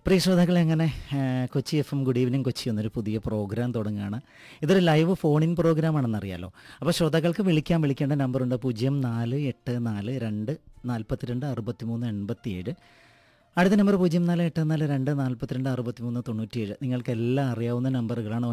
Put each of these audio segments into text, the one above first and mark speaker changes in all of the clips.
Speaker 1: പ്രിയ ശ്രോതാക്കളെ, അങ്ങനെ Kochi F M good evening Kochi എന്നൊരു പുതിയ പ്രോഗ്രാം തുടങ്ങുകയാണ്. ഇതൊരു ലൈവ് ഫോൺ ഇൻ പ്രോഗ്രാമാണെന്നറിയാലോ. അപ്പോൾ ശ്രോതാക്കൾക്ക് വിളിക്കേണ്ട നമ്പറുണ്ട് 0484424387. അടുത്ത നമ്പർ 0484424397. നിങ്ങൾക്കെല്ലാം അറിയാവുന്ന നമ്പറുകളാണ്.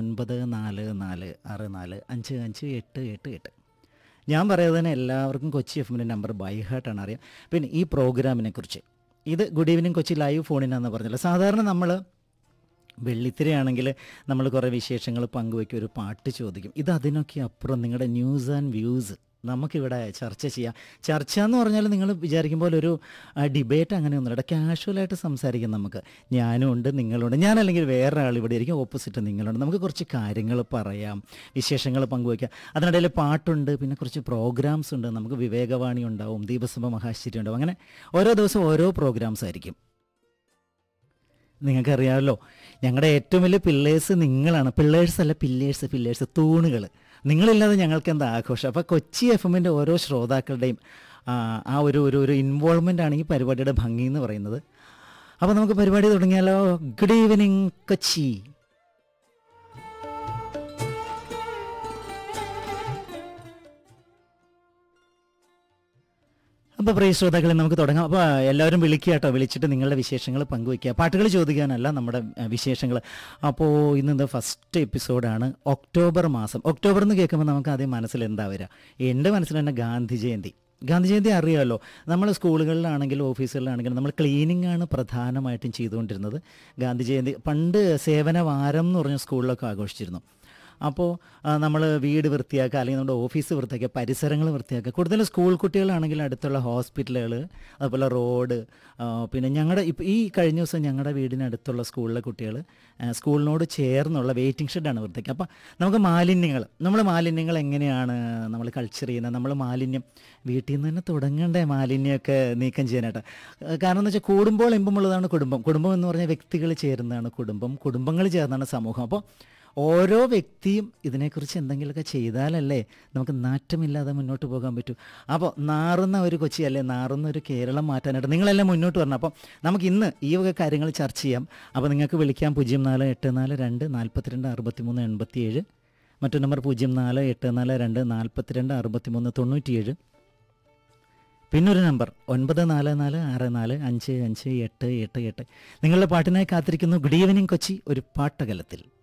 Speaker 1: 9446455888. ഞാൻ പറയാതെ തന്നെ എല്ലാവർക്കും കൊച്ചി എഫ് എമ്മിൻ്റെ നമ്പർ ബൈ ഹാർട്ടാണ് അറിയാം. പിന്നെ ഈ പ്രോഗ്രാമിനെ കുറിച്ച്, ഇത് ഗുഡ് ഈവനിങ് കൊച്ചി ലൈവ് ഫോണിനാന്ന് പറഞ്ഞല്ലോ. സാധാരണ നമ്മൾ വെള്ളിത്തിരയാണെങ്കിൽ നമ്മൾ കുറേ വിശേഷങ്ങൾ പങ്കുവയ്ക്കും, ഒരു പാട്ട് ചോദിക്കും. ഇത് അതിനൊക്കെ അപ്പുറം നിങ്ങളുടെ ന്യൂസ് ആൻഡ് വ്യൂസ് നമുക്കിവിടെ ചർച്ച ചെയ്യാം. ചർച്ച എന്ന് പറഞ്ഞാൽ നിങ്ങൾ വിചാരിക്കുമ്പോൾ ഒരു ഡിബേറ്റ് അങ്ങനെയൊന്നുമില്ല, കാഷ്വലായിട്ട് സംസാരിക്കാം. നമുക്ക് ഞാനും ഉണ്ട്, നിങ്ങളുണ്ട്, ഞാനല്ലെങ്കിൽ വേറെ ആൾ ഇവിടെ ആയിരിക്കും, ഓപ്പോസിറ്റ് നിങ്ങളുണ്ട്. നമുക്ക് കുറച്ച് കാര്യങ്ങൾ പറയാം, വിശേഷങ്ങൾ പങ്കുവയ്ക്കാം. അതിനിടയിൽ പാട്ടുണ്ട്, പിന്നെ കുറച്ച് പ്രോഗ്രാംസ് ഉണ്ട്. നമുക്ക് വിവേകവാണി ഉണ്ടാവും, ദീപസഭ മഹാശ്ചര്യം ഉണ്ടാവും. അങ്ങനെ ഓരോ ദിവസം ഓരോ പ്രോഗ്രാംസ് ആയിരിക്കും. നിങ്ങൾക്കറിയാമല്ലോ, ഞങ്ങളുടെ ഏറ്റവും വലിയ പില്ലേഴ്സ് നിങ്ങളാണ്. പില്ലേഴ്സല്ല, പില്ലേഴ്സ്, തൂണുകൾ. നിങ്ങളില്ലാതെ ഞങ്ങൾക്ക് എന്താ ആഘോഷം. അപ്പോൾ കൊച്ചി എഫ് എമ്മിൻ്റെ ഓരോ ശ്രോതാക്കളുടെയും ആ ഒരു ഇൻവോൾവ്മെൻ്റ് ആണ് ഈ പരിപാടിയുടെ ഭംഗി എന്ന് പറയുന്നത്. അപ്പോൾ നമുക്ക് പരിപാടി തുടങ്ങിയാലോ. Good evening Kochi. അപ്പോൾ പ്രിയ ശ്രോതാക്കളെ, നമുക്ക് തുടങ്ങാം. അപ്പോൾ എല്ലാവരും വിളിക്കുക കേട്ടോ. വിളിച്ചിട്ട് നിങ്ങളുടെ വിശേഷങ്ങൾ പങ്കുവയ്ക്കുക. പാട്ടുകൾ ചോദിക്കാനല്ല, നമ്മുടെ വിശേഷങ്ങൾ. അപ്പോൾ ഇന്ന് ഫസ്റ്റ് എപ്പിസോഡാണ്. ഒക്ടോബർ മാസം. ഒക്ടോബർ എന്ന് കേൾക്കുമ്പോൾ നമുക്ക് ആദ്യം മനസ്സിൽ എന്താ വരിക? എൻ്റെ മനസ്സിൽ തന്നെ ഗാന്ധി ജയന്തി അറിയാമല്ലോ. നമ്മൾ സ്കൂളുകളിലാണെങ്കിലും ഓഫീസുകളിലാണെങ്കിലും നമ്മൾ ക്ലീനിങ് ആണ് പ്രധാനമായിട്ടും ചെയ്തുകൊണ്ടിരുന്നത്. ഗാന്ധി ജയന്തി പണ്ട് സേവന വാരം എന്ന് പറഞ്ഞ സ്കൂളിലൊക്കെ ആഘോഷിച്ചിരുന്നു. അപ്പോൾ നമ്മൾ വീട് വൃത്തിയാക്കുക, അല്ലെങ്കിൽ നമ്മുടെ ഓഫീസ് വൃത്തിയാക്കുക, പരിസരങ്ങൾ വൃത്തിയാക്കുക. കൂടുതൽ സ്കൂൾ കുട്ടികളാണെങ്കിൽ അടുത്തുള്ള ഹോസ്പിറ്റലുകൾ, അതുപോലെ റോഡ്. പിന്നെ ഞങ്ങളുടെ ഈ കഴിഞ്ഞ ദിവസം ഞങ്ങളുടെ വീടിനടുത്തുള്ള സ്കൂളിലെ കുട്ടികൾ സ്കൂളിനോട് ചേർന്നുള്ള വെയിറ്റിംഗ് ഷെഡാണ് വൃത്തിയാക്കുക. അപ്പോൾ നമുക്ക് മാലിന്യങ്ങൾ എങ്ങനെയാണ് നമ്മൾ കൾച്ചർ ചെയ്യുന്നത്? നമ്മൾ മാലിന്യം വീട്ടിൽ നിന്ന് തന്നെ തുടങ്ങണ്ടേ മാലിന്യമൊക്കെ നീക്കം ചെയ്യാനായിട്ട്? കാരണം എന്ന് വെച്ചാൽ കൂടുമ്പോൾ ഇമ്പമുള്ളതാണ് കുടുംബം എന്ന് പറഞ്ഞാൽ വ്യക്തികൾ ചേരുന്നതാണ് കുടുംബങ്ങൾ ചേർന്നതാണ് സമൂഹം. അപ്പോൾ ഓരോ വ്യക്തിയും ഇതിനെക്കുറിച്ച് എന്തെങ്കിലുമൊക്കെ ചെയ്താലല്ലേ നമുക്ക് നാറ്റമില്ലാതെ മുന്നോട്ട് പോകാൻ പറ്റൂ. അപ്പോൾ നാറുന്ന ഒരു കൊച്ചി അല്ലേ, നാറുന്ന ഒരു കേരളം മാറ്റാനായിട്ട് നിങ്ങളെല്ലാം മുന്നോട്ട് വരണം. അപ്പോൾ നമുക്ക് ഇന്ന് ഈ വക കാര്യങ്ങൾ ചർച്ച ചെയ്യാം. അപ്പോൾ നിങ്ങൾക്ക് വിളിക്കാം 0484424387. മറ്റൊരു നമ്പർ 0484424397. പിന്നൊരു നമ്പർ 9446455888. നിങ്ങളുടെ പാട്ടിനായി കാത്തിരിക്കുന്നു. ഗുഡ് ഈവനിങ് കൊച്ചി, ഒരു പാട്ടകലത്തിൽ.